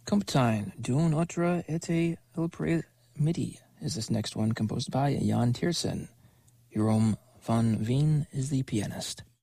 Comptine, d'une autre été l'après-midi is this next one, composed by Jan Tiersen. Jerome van Veen is the pianist.